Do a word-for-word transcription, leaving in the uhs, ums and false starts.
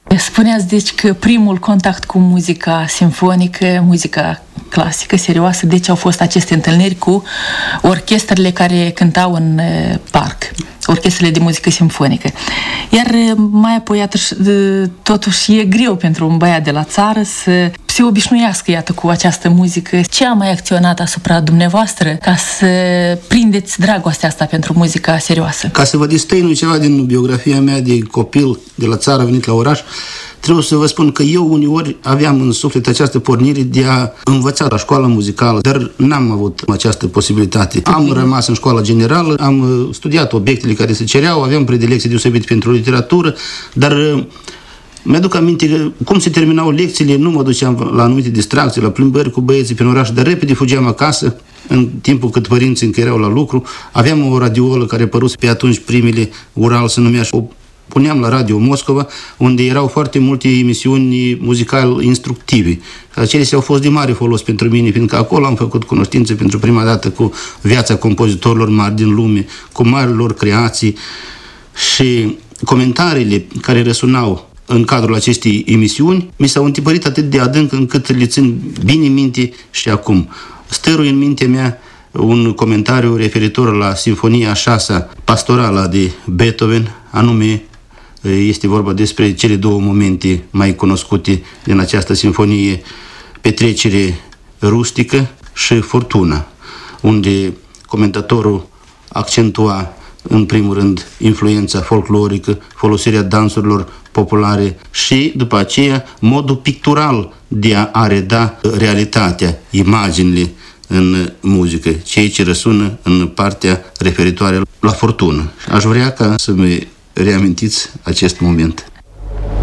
Spuneați deci că primul contact cu muzica simfonică, muzica clasică, serioasă, deci au fost aceste întâlniri cu orchestrele care cântau în parc, orchestrele de muzică simfonică. Iar mai apoi, iată, totuși e greu pentru un băiat de la țară să se obișnuiască, iată, cu această muzică. Ce a mai acționat asupra dumneavoastră ca să prindeți dragostea asta pentru muzica serioasă? Ca să vă destăinui ceva din biografia mea de copil de la țară venit la oraș, trebuie să vă spun că eu uneori aveam în suflet această pornire de a învăța la școala muzicală, dar n-am avut această posibilitate. Am rămas în școala generală, am studiat obiectele care se cereau, aveam predilecție deosebite pentru literatură, dar mi-aduc aminte că cum se terminau lecțiile, nu mă duceam la anumite distracții, la plimbări cu băieții prin oraș, dar repede fugeam acasă, în timpul cât părinții încă erau la lucru. Aveam o radioolă care păruse pe atunci primele Ural, se numea, și o puneam la Radio Moscova, unde erau foarte multe emisiuni muzicale instructive. Acelea au fost de mare folos pentru mine, fiindcă acolo am făcut cunoștințe pentru prima dată cu viața compozitorilor mari din lume, cu marilor creații, și comentariile care răsunau în cadrul acestei emisiuni mi s-au întipărit atât de adânc încât le țin bine minte și acum. Stăruie în mintea mea un comentariu referitor la Sinfonia a șasea pastorală de Beethoven, anume este vorba despre cele două momente mai cunoscute din această sinfonie, petrecere rustică și furtuna, unde comentatorul accentua în primul rând influența folclorică, folosirea dansurilor populare și după aceea modul pictural de a areda realitatea, imaginile în muzică, ceea ce răsună în partea referitoare la furtună. Aș vrea ca să-mi reamintiți acest moment.